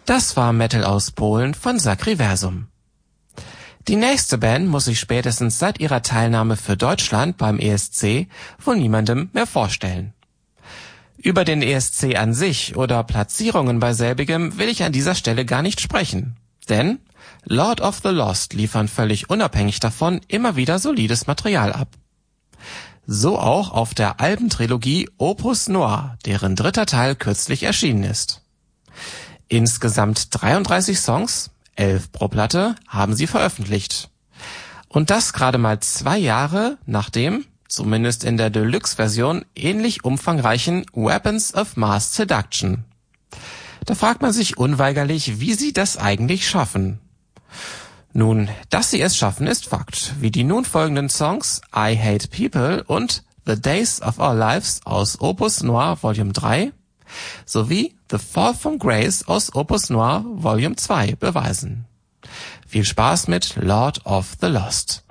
Das war Metal aus Polen von Sacriversum. Die nächste Band muss sich spätestens seit ihrer Teilnahme für Deutschland beim ESC wohl niemandem mehr vorstellen. Über den ESC an sich oder Platzierungen bei selbigem will ich an dieser Stelle gar nicht sprechen. Denn Lord of the Lost liefern völlig unabhängig davon immer wieder solides Material ab. So auch auf der Albentrilogie Opus Noir, deren dritter Teil kürzlich erschienen ist. Insgesamt 33 Songs, 11 pro Platte, haben sie veröffentlicht. Und das gerade mal 2 Jahre nach dem, zumindest in der Deluxe-Version, ähnlich umfangreichen Weapons of Mass Seduction. Da fragt man sich unweigerlich, wie sie das eigentlich schaffen. Nun, dass sie es schaffen, ist Fakt, wie die nun folgenden Songs I Hate People und The Days of Our Lives aus Opus Noir Volume 3 sowie The Fall from Grace aus Opus Noir Volume 2 beweisen. Viel Spaß mit Lord of the Lost.